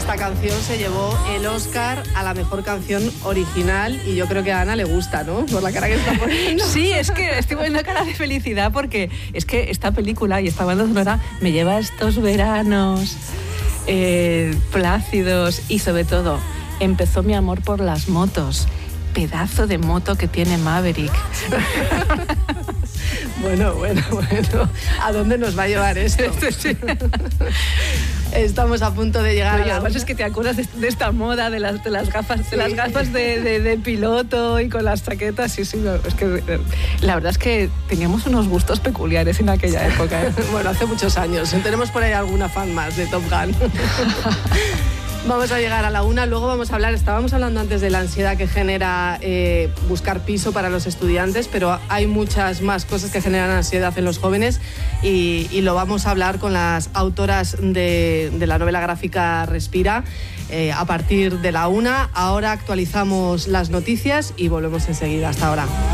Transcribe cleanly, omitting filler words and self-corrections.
Esta canción se llevó el Oscar a la mejor canción original y yo creo que a Ana le gusta, ¿no? Por la cara que está poniendo. Sí, es que estoy poniendo cara de felicidad porque es que esta película y esta banda sonora me lleva a estos veranos plácidos y sobre todo empezó mi amor por las motos. Pedazo de moto que tiene Maverick. Bueno. ¿A dónde nos va a llevar esto? Sí. Estamos a punto de llegar a la... Además es que te acuerdas de esta moda de las gafas, sí. De las gafas de piloto y con las chaquetas. Sí, es que la verdad es que teníamos unos gustos peculiares en aquella época. Bueno, hace muchos años. Tenemos por ahí alguna fan más de Top Gun. Vamos a llegar a la 1, luego vamos a hablar, estábamos hablando antes de la ansiedad que genera buscar piso para los estudiantes, pero hay muchas más cosas que generan ansiedad en los jóvenes y lo vamos a hablar con las autoras de la novela gráfica Respira a partir de la 1. Ahora actualizamos las noticias y volvemos enseguida. Hasta ahora.